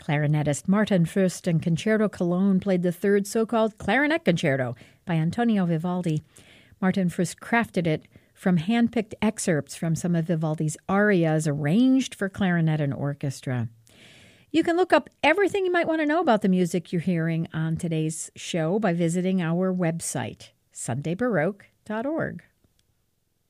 Clarinetist Martin Fürst and Concerto Cologne played the third so-called Clarinet Concerto by Antonio Vivaldi. Martin Fürst crafted it from hand-picked excerpts from some of Vivaldi's arias arranged for clarinet and orchestra. You can look up everything you might want to know about the music you're hearing on today's show by visiting our website, sundaybaroque.org.